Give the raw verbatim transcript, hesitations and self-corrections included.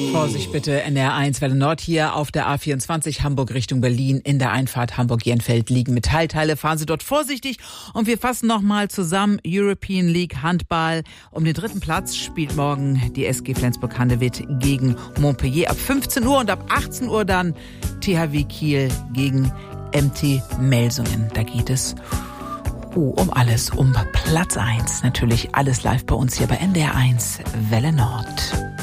Vorsicht bitte, N R eins Welle Nord hier auf der A vierundzwanzig Hamburg Richtung Berlin. In der Einfahrt Hamburg-Jenfeld liegen Metallteile. Fahren Sie dort vorsichtig. Und wir fassen nochmal zusammen. European League Handball. Um den dritten Platz spielt morgen die S G Flensburg-Handewitt gegen Montpellier ab fünfzehn Uhr und ab achtzehn Uhr dann T H W Kiel gegen M T Melsungen. Da geht es uh, um alles, um Platz eins. Natürlich alles live bei uns hier bei N D R eins Welle Nord.